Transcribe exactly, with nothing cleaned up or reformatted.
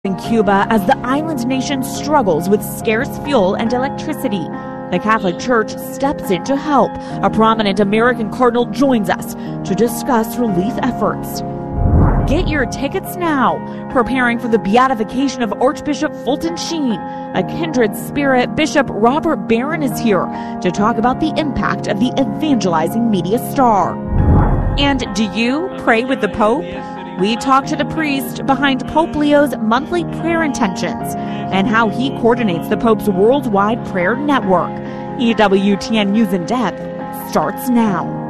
In Cuba, as the island nation struggles with scarce fuel and electricity, the Catholic Church steps in to help. A prominent American cardinal joins us to discuss relief efforts. Get your tickets now. Preparing for the beatification of Archbishop Fulton Sheen, a kindred spirit, Bishop Robert Barron is here to talk about the impact of the evangelizing media star. And do you pray with the Pope? We talk to the priest behind Pope Leo's monthly prayer intentions and how he coordinates the Pope's worldwide prayer network. E W T N News in Depth starts now.